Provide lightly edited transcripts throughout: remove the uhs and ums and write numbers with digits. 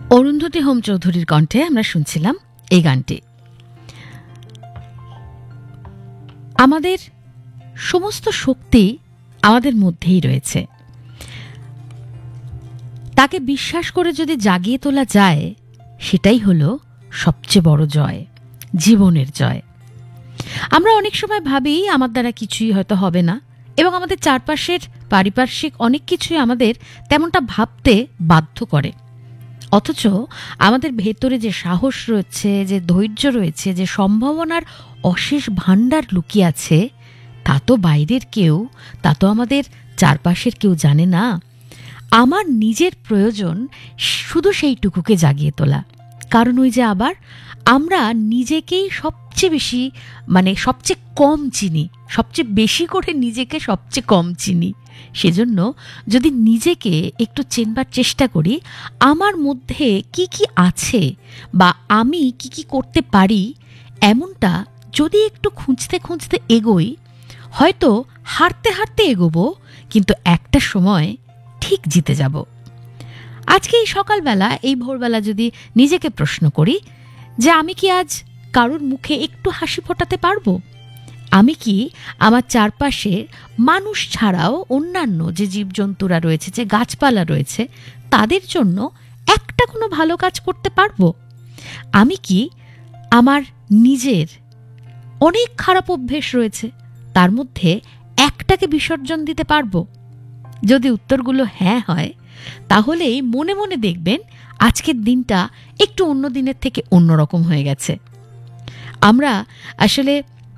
Arundhati home চৌধুরীর কণ্ঠে আমরা শুনছিলাম এই গানটি। আমাদের সমস্ত শক্তি আমাদের মধ্যেই রয়েছে। তাকে বিশ্বাস করে যদি জাগিয়ে তোলা যায়, সেটাই হলো সবচেয়ে বড় জয়, জীবনের জয়। আমরা অনেক সময় ভাবি আমার দ্বারা কিছুই হয়তো হবে না, এবং আমাদের চারপাশের পারিপার্শ্বিক অনেক কিছুই আমাদের তেমনটা ভাবতে বাধ্য করে। অথচ আমাদের ভেতরে যে সাহস রয়েছে, যে ধৈর্য রয়েছে, যে সম্ভাবনার অশেষ ভাণ্ডার লুকিয়ে আছে, তা তো বাইরের কেউ, তা তো আমাদের চারপাশের কেউ জানে না। আমার নিজের প্রয়োজন শুধু সেইটুকুকে জাগিয়ে তোলা। কারণ ওই যে আবার আমরা নিজেকেই সবচেয়ে বেশি, সবচেয়ে কম চিনি, সবচেয়ে বেশি করে নিজেকে সবচেয়ে কম চিনি। সেজন্য যদি নিজেকে একটু চেনবার চেষ্টা করি, আমার মধ্যে কি কি আছে বা আমি কি কি করতে পারি, এমনটা যদি একটু খুঁজতে খুঁজতে এগোই, হয়তো হারতে হারতে এগোবো, কিন্তু একটা সময় ঠিক জিতে যাব। আজকে এই সকালবেলা, এই ভোরবেলা যদি নিজেকে প্রশ্ন করি যে আমি কি আজ কারোর মুখে একটু হাসি ফোটাতে পারবো? আমি কি আমার চারপাশে মানুষ ছাড়াও অন্যান্য যে জীবজন্তুরা রয়েছে, যে গাছপালা রয়েছে, তাদের জন্য একটা কোনো ভালো কাজ করতে পারবো? আমি কি আমার নিজের অনেক খারাপ অভ্যেস রয়েছে, তার মধ্যে একটাকে বিসর্জন দিতে পারবো? যদি উত্তরগুলো হ্যাঁ হয়, তাহলেই মনে মনে দেখবেন আজকের দিনটা একটু অন্য দিনের থেকে অন্যরকম হয়ে গেছে। আমরা আসলে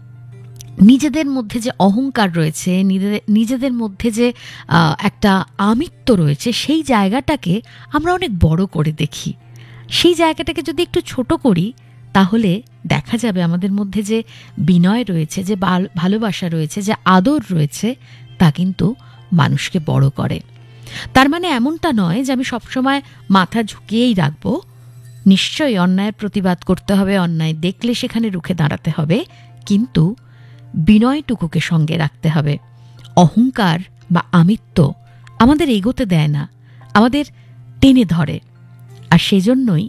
নিজেদের মধ্যে যে অহংকার রয়েছে, নিজেদের মধ্যে যে একটা আমিত্ব রয়েছে, সেই জায়গাটাকে আমরা অনেক বড় করে দেখি। সেই জায়গাটাকে যদি একটু ছোট করি, তাহলে দেখা যাবে আমাদের মধ্যে যে বিনয় রয়েছে, যে ভালোবাসা রয়েছে, যে আদর রয়েছে, তা কিন্তু মানুষকে বড় করে। তার মানে এমনটা নয় যে আমি সবসময় মাথা ঝুঁকিয়েই রাখবো। নিশ্চয়ই অন্যায়ের প্রতিবাদ করতে হবে, অন্যায় দেখলে সেখানে রুখে দাঁড়াতে হবে, কিন্তু বিনয়টুকুকে সঙ্গে রাখতে হবে। অহংকার বা আমিত্ব আমাদের এগোতে দেয় না, আমাদের টেনে ধরে। আর সেজন্যই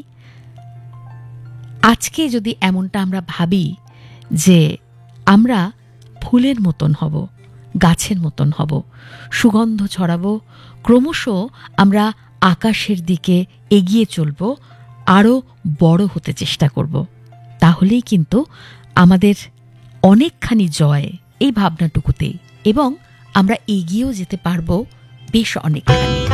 আজকে যদি এমনটা আমরা ভাবি যে আমরা ফুলের মতন হব, গাছের মতন হব, সুগন্ধ ছড়াবো, ক্রমশ আমরা আকাশের দিকে এগিয়ে চলব, আরও বড় হতে চেষ্টা করব, তাহলেই কিন্তু আমাদের অনেকখানি জয় এই ভাবনাটুকুতেই, এবং আমরা এগিয়েও যেতে পারবো বেশ অনেকখানি।